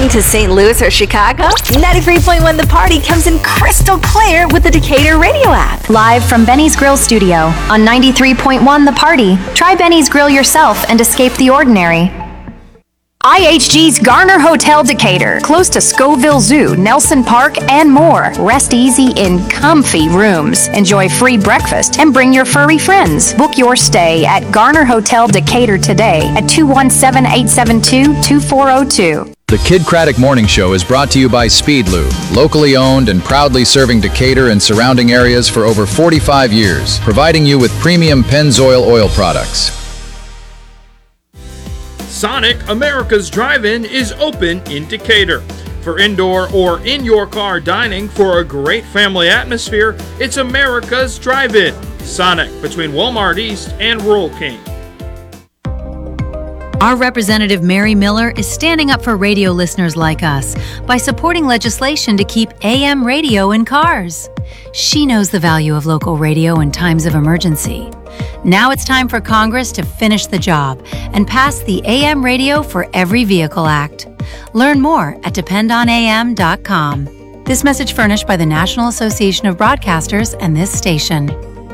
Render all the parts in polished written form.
Listening to St. Louis or Chicago? 93.1 The Party comes in crystal clear with the Decatur radio app. Live from Benny's Grill Studio on 93.1 The Party. Try Benny's Grill yourself and escape the ordinary. IHG's Garner Hotel Decatur, close to Scoville Zoo, Nelson Park, and more. Rest easy in comfy rooms. Enjoy free breakfast and bring your furry friends. Book your stay at Garner Hotel Decatur today at 217-872-2402. The Kid Craddock Morning Show is brought to you by Speed Lube, locally owned and proudly serving Decatur and surrounding areas for over 45 years, providing you with premium Pennzoil oil products. Sonic, America's Drive-In, is open in Decatur. For indoor or in-your-car dining for a great family atmosphere, it's America's Drive-In. Sonic, between Walmart East and Rural King. Our Representative Mary Miller is standing up for radio listeners like us by supporting legislation to keep AM radio in cars. She knows the value of local radio in times of emergency. Now it's time for Congress to finish the job and pass the AM Radio for Every Vehicle Act. Learn more at dependonam.com. This message furnished by the National Association of Broadcasters and this station.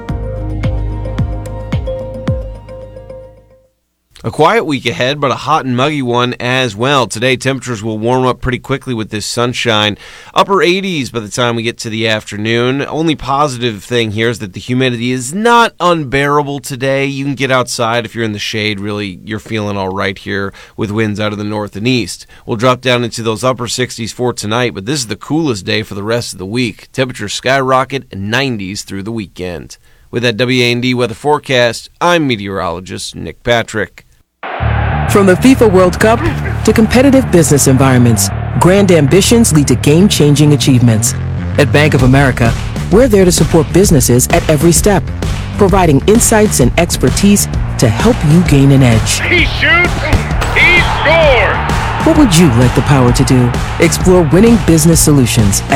A quiet week ahead, but a hot and muggy one as well. Today, temperatures will warm up pretty quickly with this sunshine. Upper 80s by the time we get to the afternoon. Only positive thing here is that the humidity is not unbearable today. You can get outside if you're in the shade. Really, you're feeling all right here with winds out of the north and east. We'll drop down into those upper 60s for tonight, but this is the coolest day for the rest of the week. Temperatures skyrocket and 90s through the weekend. With that WAND weather forecast, I'm meteorologist Nick Patrick. From the FIFA World Cup to competitive business environments, grand ambitions lead to game-changing achievements. At Bank of America, we're there to support businesses at every step, providing insights and expertise to help you gain an edge. He shoots, he scores! What would you like the power to do? Explore winning business solutions